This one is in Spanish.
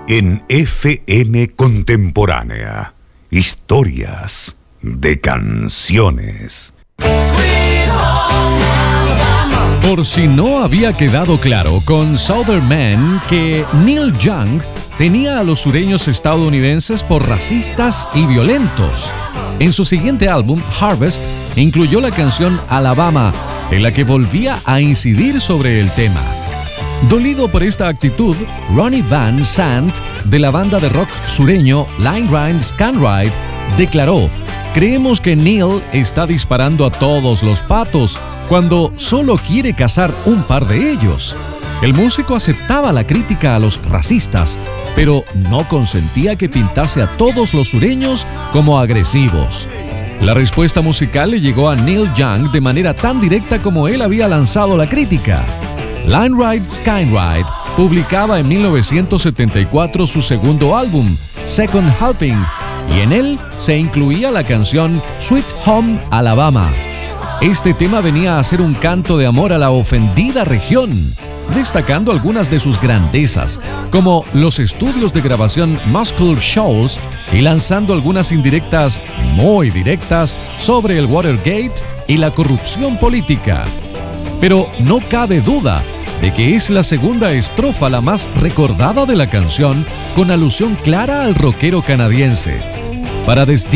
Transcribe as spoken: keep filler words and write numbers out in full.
En F M Contemporánea, historias de canciones. Por si no había quedado claro con Southern Man que Neil Young tenía a los sureños estadounidenses por racistas y violentos. En su siguiente álbum, Harvest, incluyó la canción Alabama, en la que volvía a incidir sobre el tema. Dolido por esta actitud, Ronnie Van Sant, de la banda de rock sureño Line Ride Scanride, declaró: "Creemos que Neil está disparando a todos los patos cuando solo quiere cazar un par de ellos". El músico aceptaba la crítica a los racistas, pero no consentía que pintase a todos los sureños como agresivos. La respuesta musical le llegó a Neil Young de manera tan directa como él había lanzado la crítica. Line Ride Skyride publicaba en mil novecientos setenta y cuatro su segundo álbum, Second Helping, y en él se incluía la canción Sweet Home Alabama. Este tema venía a ser un canto de amor a la ofendida región, destacando algunas de sus grandezas, como los estudios de grabación Muscle Shoals, y lanzando algunas indirectas muy directas sobre el Watergate y la corrupción política. Pero no cabe duda de que es la segunda estrofa la más recordada de la canción, con alusión clara al rockero canadiense. Para